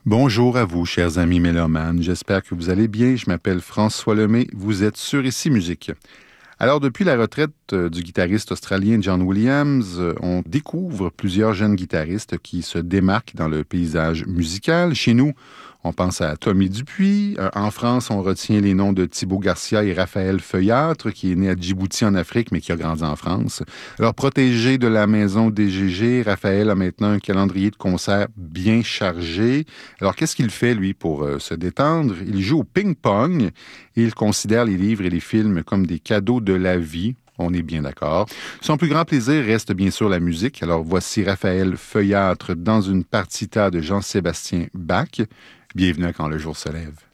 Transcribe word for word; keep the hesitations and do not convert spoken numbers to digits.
Bonjour à vous, chers amis mélomanes. J'espère que vous allez bien. Je m'appelle François Lemay. Vous êtes sur Ici Musique. Alors, depuis la retraite euh, du guitariste australien John Williams, euh, on découvre plusieurs jeunes guitaristes qui se démarquent dans le paysage musical. Chez nous, on pense à Tommy Dupuis. Euh, en France, on retient les noms de Thibaut Garcia et Raphaël Feuillâtre, qui est né à Djibouti en Afrique, mais qui a grandi en France. Alors, protégé de la maison D G G, Raphaël a maintenant un calendrier de concerts bien chargé. Alors, qu'est-ce qu'il fait, lui, pour euh, se détendre? Il joue au ping-pong et il considère les livres et les films comme des cadeaux de la vie. On est bien d'accord. Son plus grand plaisir reste bien sûr la musique. Alors, voici Raphaël Feuillâtre dans une partita de Jean-Sébastien Bach. Bienvenue à Quand le jour se lève.